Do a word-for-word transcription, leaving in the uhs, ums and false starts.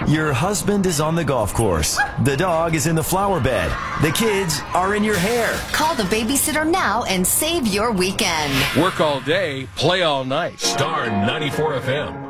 Your husband is on the golf course. The dog is in the flower bed. The kids are in your hair. Call the babysitter now and save your weekend. Work all day, play all night. Star ninety-four F M.